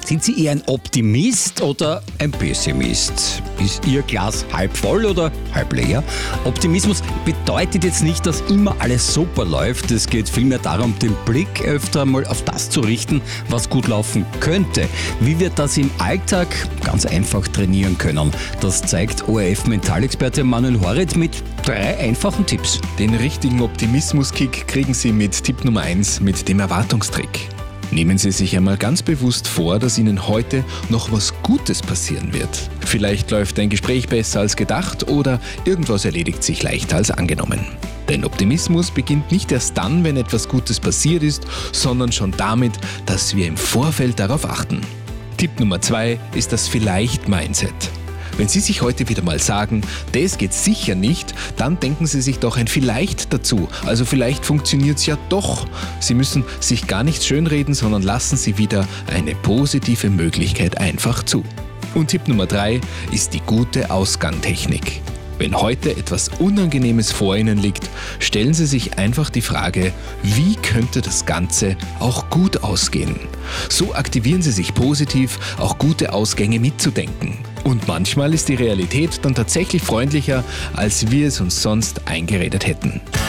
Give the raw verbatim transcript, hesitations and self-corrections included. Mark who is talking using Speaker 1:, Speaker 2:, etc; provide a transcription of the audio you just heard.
Speaker 1: Sind Sie eher ein Optimist oder ein Pessimist? Ist Ihr Glas halb voll oder halb leer? Optimismus bedeutet jetzt nicht, dass immer alles super läuft. Es geht vielmehr darum, den Blick öfter mal auf das zu richten, was gut laufen könnte. Wie wir das im Alltag ganz einfach trainieren können, das zeigt O R F-Mentalexperte Manuel Horit mit drei einfachen Tipps.
Speaker 2: Den richtigen Optimismus-Kick kriegen Sie mit Tipp Nummer eins, mit dem Erwartungstrick. Nehmen Sie sich einmal ganz bewusst vor, dass Ihnen heute noch was Gutes passieren wird. Vielleicht läuft ein Gespräch besser als gedacht oder irgendwas erledigt sich leichter als angenommen. Denn Optimismus beginnt nicht erst dann, wenn etwas Gutes passiert ist, sondern schon damit, dass wir im Vorfeld darauf achten. Tipp Nummer zwei ist das Vielleicht-Mindset. Wenn Sie sich heute wieder mal sagen, das geht sicher nicht, dann denken Sie sich doch ein Vielleicht dazu. Also vielleicht funktioniert es ja doch. Sie müssen sich gar nichts schönreden, sondern lassen Sie wieder eine positive Möglichkeit einfach zu. Und Tipp Nummer drei ist die gute Ausgangtechnik. Wenn heute etwas Unangenehmes vor Ihnen liegt, stellen Sie sich einfach die Frage, wie könnte das Ganze auch gut ausgehen? So aktivieren Sie sich positiv, auch gute Ausgänge mitzudenken. Und manchmal ist die Realität dann tatsächlich freundlicher, als wir es uns sonst eingeredet hätten.